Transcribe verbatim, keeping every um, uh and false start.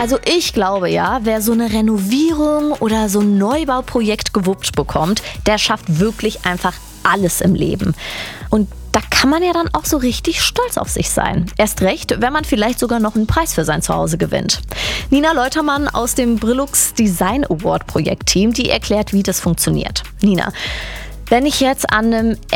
Also ich glaube ja, wer so eine Renovierung oder so ein Neubauprojekt gewuppt bekommt, der schafft wirklich einfach alles im Leben. Und da kann man ja dann auch so richtig stolz auf sich sein. Erst recht, wenn man vielleicht sogar noch einen Preis für sein Zuhause gewinnt. Nina Leutermann aus dem Brillux Design Award Projektteam, die erklärt, wie das funktioniert. Nina, wenn ich jetzt an einem